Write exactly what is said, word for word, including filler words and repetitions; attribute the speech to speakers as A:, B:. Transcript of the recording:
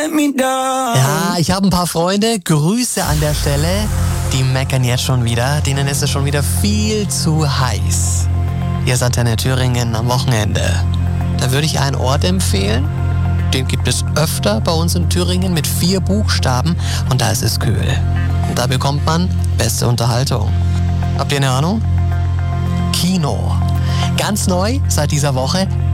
A: let me down.
B: Ja, ich habe ein paar Freunde, Grüße an der Stelle, die meckern jetzt schon wieder, denen ist es schon wieder viel zu heiß. Hier ist Antenne Thüringen am Wochenende. Da würde ich einen Ort empfehlen, den gibt es öfter bei uns in Thüringen mit vier Buchstaben und da ist es kühl. Und da bekommt man beste Unterhaltung. Habt ihr eine Ahnung? Kino. Ganz neu seit dieser Woche